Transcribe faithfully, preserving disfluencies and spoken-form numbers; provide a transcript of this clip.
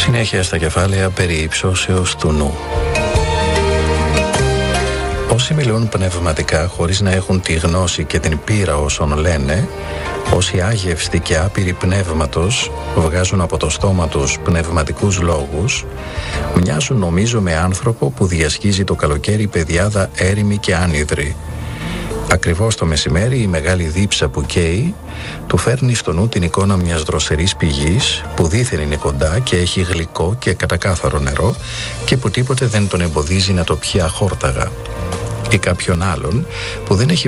Συνέχεια στα κεφάλαια περί υψώσεως του νου. Όσοι μιλούν πνευματικά χωρίς να έχουν τη γνώση και την πείρα όσων λένε, όσοι άγευστοι και άπειροι πνεύματος βγάζουν από το στόμα τους πνευματικούς λόγους, μοιάζουν νομίζω με άνθρωπο που διασχίζει το καλοκαίρι πεδιάδα έρημη και άνυδρη. Ακριβώς το μεσημέρι η μεγάλη δίψα που καίει του φέρνει στο νου την εικόνα μιας δροσερής πηγής που δήθεν είναι κοντά και έχει γλυκό και κατακάθαρο νερό και που τίποτε δεν τον εμποδίζει να το πιει αχόρταγα, ή κάποιον άλλον που δεν έχει